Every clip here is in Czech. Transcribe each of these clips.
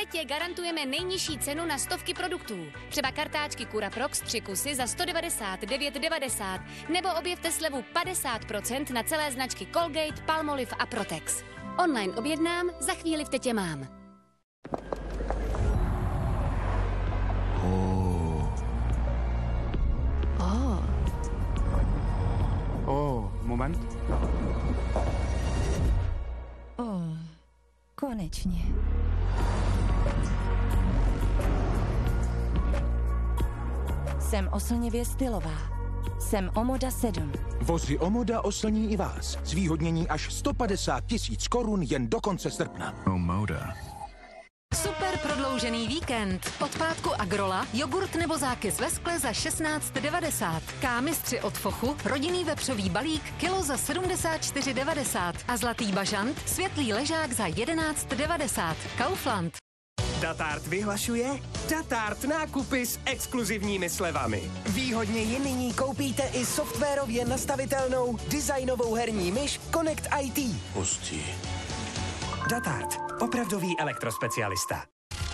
Tetě garantujeme nejnižší cenu na stovky produktů. Třeba kartáčky Curaprox 3 kusy za 199,90 nebo objevte slevu 50% na celé značky Colgate, Palmolive a Protex. Online objednám, za chvíli v Tetě mám. Moment. Konečně. Jsem oslnivě stylová. Jsem Omoda 7. Vozy Omoda oslní i vás. Zvýhodnění až 150 000 korun jen do konce srpna. Omoda. Super prodloužený víkend. Od pátku Agrola, jogurt nebo zákys ve skle za 16,90. Kámistři od Fochu, rodinný vepřový balík, kilo za 74,90. A zlatý bažant, světlý ležák za 11,90. Kaufland. Datart vyhlašuje Datart nákupy s exkluzivními slevami. Výhodněji nyní koupíte i softwarově nastavitelnou designovou herní myš Connect IT. Pustí. Datart. Opravdový elektrospecialista.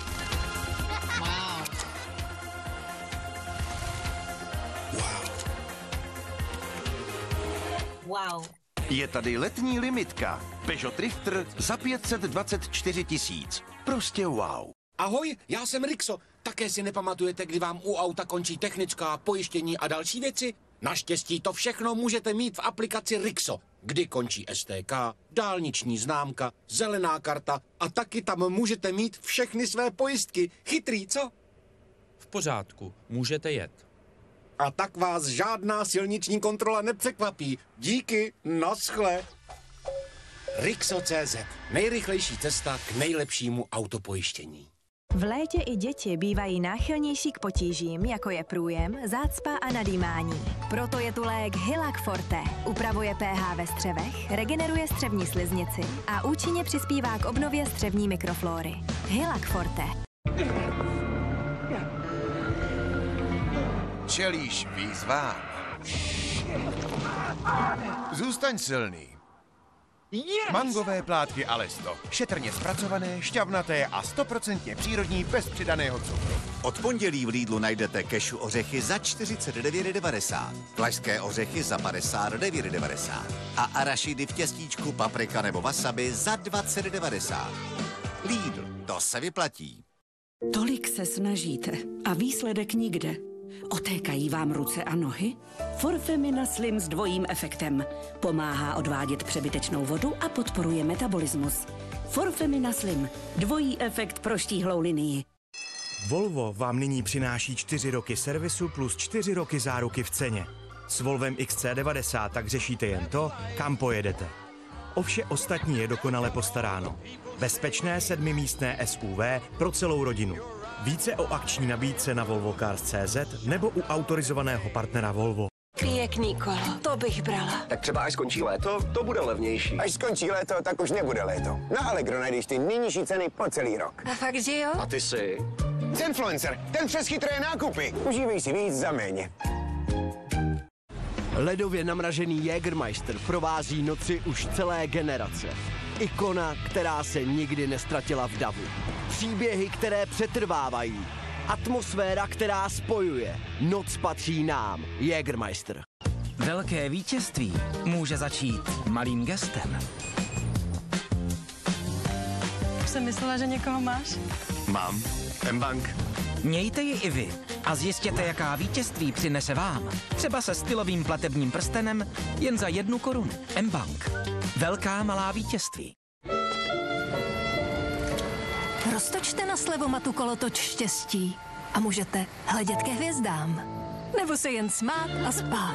Wow. Je tady letní limitka. Peugeot Drifter za 524 000. Prostě wow. Ahoj, já jsem Rixo. Také si nepamatujete, kdy vám u auta končí technická, pojištění a další věci? Naštěstí to všechno můžete mít v aplikaci Rixo, kdy končí STK, dálniční známka, zelená karta a taky tam můžete mít všechny své pojistky. Chytrý, co? V pořádku, můžete jet. A tak vás žádná silniční kontrola nepřekvapí. Díky, naschle. Rixo.cz. Nejrychlejší cesta k nejlepšímu autopojištění. V létě i děti bývají náchylnější k potížím, jako je průjem, zácpa a nadýmání. Proto je tu lék Hylac Forte. Upravuje pH ve střevech, regeneruje střevní sliznici a účinně přispívá k obnově střevní mikroflóry. Hylac Forte. Čelíš výzvám. Zůstaň silný. Yes! Mangové plátky Alesto. Šetrně zpracované, šťavnaté a 100% přírodní bez přidaného cukru. Od pondělí v Lidlu najdete kešu ořechy za 49,90, vlašské ořechy za 59,90 a arašidy v těstíčku, paprika nebo wasabi za 20,90. Lidl, to se vyplatí. Tolik se snažíte a výsledek nikde. Otékají vám ruce a nohy? Forfemina Slim s dvojím efektem. Pomáhá odvádět přebytečnou vodu a podporuje metabolismus. Forfemina Slim. Dvojí efekt pro štíhlou linii. Volvo vám nyní přináší 4 roky servisu plus 4 roky záruky v ceně. S Volvem XC90 tak řešíte jen to, kam pojedete. O vše ostatní je dokonale postaráno. Bezpečné 7místné SUV pro celou rodinu. Více o akční nabídce na volvocars.cz nebo u autorizovaného partnera Volvo. Pěkný kolo, to bych brala. Tak třeba až skončí léto, to bude levnější. Až skončí léto, tak už nebude léto. Na Allegro najdeš ty nejnižší ceny po celý rok. A fakt, že jo? A ty si? Zenfluencer, ten přes chytré nákupy. Užívej si víc za méně. Ledově namražený Jägermeister provází noci už celé generace. Ikona, která se nikdy nestratila v davu. Příběhy, které přetrvávají. Atmosféra, která spojuje. Noc patří nám. Jägermeister. Velké vítězství může začít malým gestem. Už jsem myslela, že někoho máš. Mám. M-Bank. Mějte ji i vy a zjistěte, jaká vítězství přinese vám. Třeba se stylovým platebním prstenem jen za 1 korunu. M-Bank. Velká malá vítězství. Roztočte na slevomatu kolotoč štěstí a můžete hledět ke hvězdám. Nebo se jen smát a spát.